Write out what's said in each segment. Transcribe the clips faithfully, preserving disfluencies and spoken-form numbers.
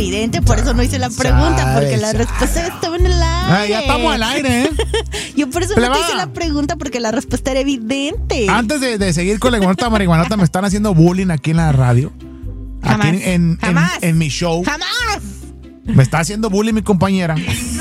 evidente, por eso no hice la pregunta, porque la respuesta estaba en el aire. Ah, ya estamos al aire, ¿eh? Yo por eso Pleba. no te hice la pregunta, porque la respuesta era evidente. Antes de, de seguir con la guanota marihuanota, me están haciendo bullying aquí en la radio. Jamás. Aquí en, en, Jamás. en, en mi show. ¡Jamás! Me está haciendo bullying mi compañera.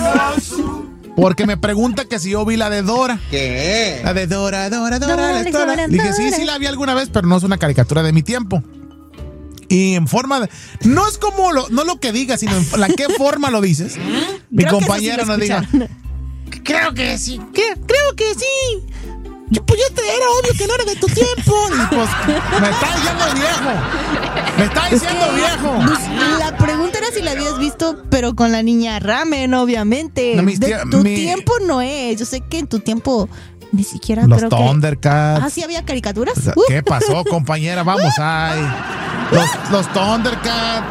Porque me pregunta que si yo vi la de Dora. ¿Qué? La de Dora, Dora, Dora, Dora, la Dora. Dora, Le dije, sí, Dora. sí la vi alguna vez, pero no es una caricatura de mi tiempo. Y en forma de... No es como lo, no lo que digas, sino en la qué forma lo dices. Mi Creo que compañera eso sí lo nos diga... escucharon. Creo que sí. ¿Qué? Creo que sí. Yo, pues ya te era obvio que no era de tu tiempo. Y pues me está diciendo viejo. Me está diciendo Es que, viejo. pues, la pregunta era si la habías visto, pero con la niña Ramen, obviamente. No, mis de tía- tu mi- tiempo no es. Yo sé que en tu tiempo ni siquiera Los creo que... Thundercats. Ah, ¿sí había caricaturas? O sea, Uh. ¿qué pasó, compañera? Vamos, ay. Los, los Thundercats.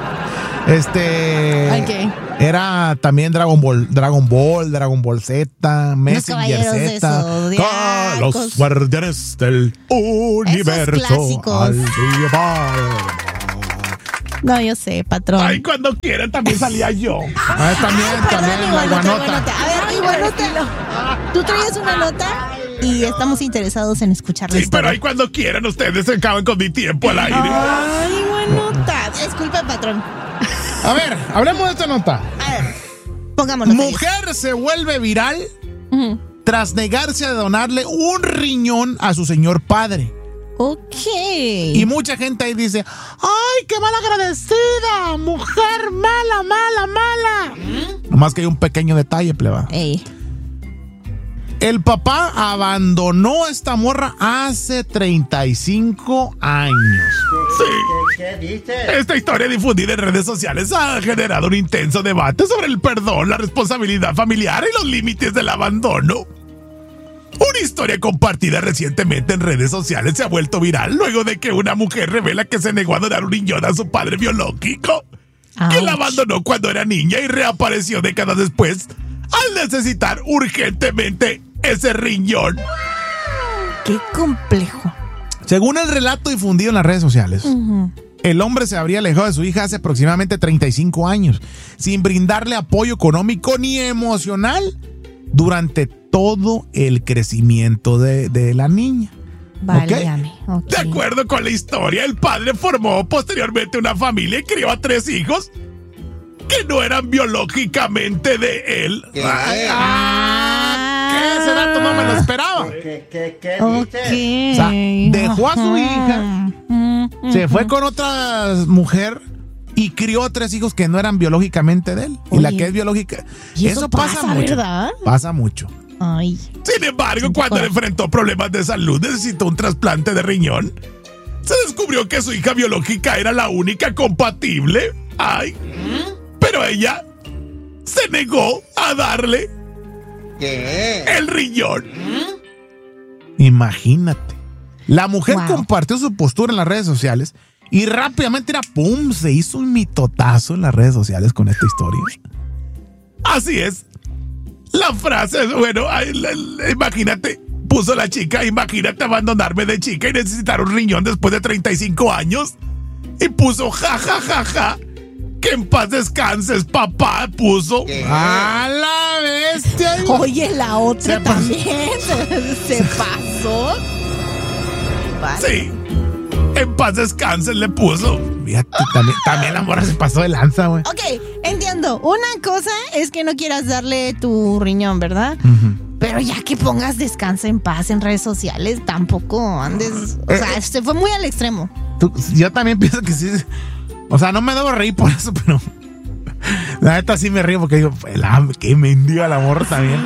Este. Ok. Era también Dragon Ball, Dragon Ball, Dragon Ball Z, Messenger Caballeros de Z. Zodiacos. Ah, los guardianes del universo. clásicos. Al rival. No, yo sé, patrón. Ay, cuando quieran también salía yo. Ah, también, Perdón, también, la Iguanota, Iguanota. guanota. A ver, Iguanota, tú traías una nota y estamos interesados en escuchar la Sí, historia. pero ahí cuando quieran ustedes se acaban con mi tiempo al aire. Ay, Iguanota. Disculpe, patrón. A ver, hablemos de esta nota. A ver, pongámonos serios. Mujer se vuelve viral Ujú. tras negarse a donarle un riñón a su señor padre. Ok. Y mucha gente ahí dice, ¡ay, qué mal agradecida! ¡Mujer mala, mala, mala! Nomás que hay un pequeño detalle, pleba. Ey. El papá abandonó a esta morra hace treinta y cinco años. Sí. ¿Qué dices? Esta historia difundida en redes sociales ha generado un intenso debate sobre el perdón, la responsabilidad familiar y los límites del abandono. Una historia compartida recientemente en redes sociales se ha vuelto viral luego de que una mujer revela que se negó a donar un riñón a su padre biológico, que la Ouch. abandonó cuando era niña y reapareció décadas después al necesitar urgentemente ese riñón. Qué complejo. Según el relato difundido en las redes sociales, Ujú. el hombre se habría alejado de su hija hace aproximadamente treinta y cinco años, sin brindarle apoyo económico ni emocional durante todo el crecimiento de, de la niña. Válgame. Ok. De acuerdo con la historia, el padre formó posteriormente una familia y crió a tres hijos que no eran biológicamente de él. ¿Qué? Ah, ¿qué? Ese dato no me lo esperaba. ¿Qué, qué, qué Ok. dices? O sea, dejó a su hija, Ujú. se fue con otra mujer y crió a tres hijos que no eran biológicamente de él. Y la Oye, que es biológica. y eso pasa, mucho. ¿verdad? Pasa mucho. Ay. Sin embargo, Siento cuando coraje. enfrentó problemas de salud, necesitó un trasplante de riñón. Se descubrió que su hija biológica era la única compatible. Ay. Pero ella se negó a darle ¿Qué? el riñón. Imagínate. La mujer Wow. compartió su postura en las redes sociales y rápidamente era pum, se hizo un mitotazo en las redes sociales con esta historia. Así es. La frase es, bueno, ay, la- la- imagínate, puso la chica, imagínate abandonarme de chica y necesitar un riñón después de treinta y cinco años. Y puso ja, ja, ja, ja. Que en paz descanses, papá, puso. ¿Qué? ¡A la bestia! Oye, la otra Se pasó. también se, se pasó. Vale. Sí. En paz descanses le puso. Fíjate, también, también la morra se pasó de lanza, güey. Ok, entiendo. Una cosa es que no quieras darle tu riñón, ¿verdad? Ujú. Pero ya que pongas descansa en paz en redes sociales, tampoco andes. O sea, Eh, se fue muy al extremo. Tú- yo también pienso que sí. O sea, no me debo reír por eso, pero la neta sí me río porque digo, la, qué mendiga la morra también.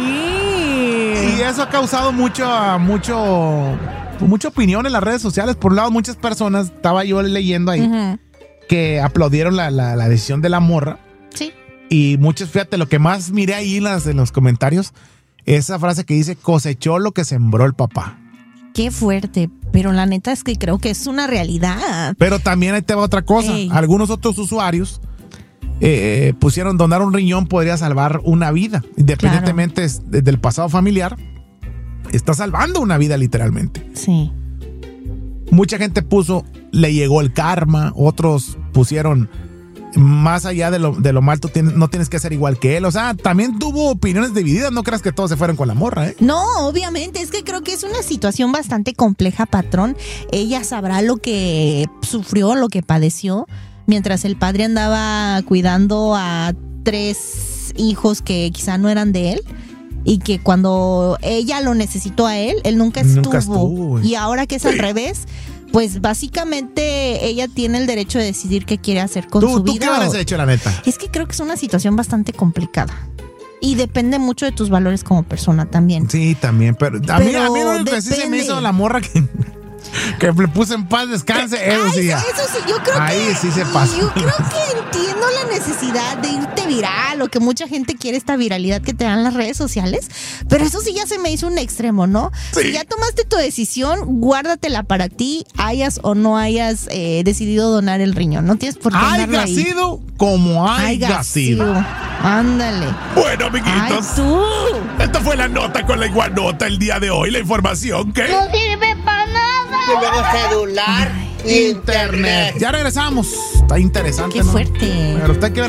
Y Sí. eso ha causado mucho, mucho, mucha opinión en las redes sociales. Por un lado, muchas personas, estaba yo leyendo ahí, Ujú. que aplaudieron la, la, la decisión de la morra. Sí. Y muchos, fíjate, lo que más miré ahí en, las, en los comentarios, esa frase que dice, cosechó lo que sembró el papá. Qué fuerte. Pero la neta es que creo que es una realidad. Pero también ahí te va otra cosa. Ey. Algunos otros usuarios eh, pusieron donar un riñón podría salvar una vida. Independientemente es- de- del pasado familiar, está salvando una vida literalmente. Sí. Mucha gente puso, le llegó el karma. Otros pusieron, más allá de lo, de lo mal, tú tienes, no tienes que ser igual que él. O sea, también tuvo opiniones divididas. No creas que todos se fueron con la morra, ¿eh? No, obviamente, es que creo que es una situación bastante compleja, patrón. Ella sabrá lo que sufrió, lo que padeció, mientras el padre andaba cuidando a tres hijos que quizá no eran de él. Y que cuando ella lo necesitó a él, él nunca estuvo. Nunca estuvo. Y ahora que es al revés, pues básicamente ella tiene el derecho de decidir qué quiere hacer con ¿Tú, su ¿Tú vida. qué hubieras hecho, la neta? Es que creo que es una situación bastante complicada. Y depende mucho de tus valores como persona también. Sí, también, pero a mí, Pero a mí lo único que sí se me hizo la morra que, que le puse en paz descanse, eso Ay, sí. eso sí, yo creo Ahí que sí se pasó. Yo creo que entiendo la necesidad de irte viral, o que mucha gente quiere esta viralidad que te dan las redes sociales, pero eso sí ya se me hizo un extremo, ¿no? Sí. Si ya tomaste tu decisión, guárdatela para ti, hayas o no hayas eh, decidido donar el riñón, no tienes por qué andarlo Haya ahí. sido como haya sido. Ándale. Bueno, Ay, amiguitos, tú. esta fue la nota con la iguanota el día de hoy. La información que... No sirve para nada. Y luego celular, internet. Ya regresamos. Está interesante, Qué ¿no? fuerte. Pero usted qué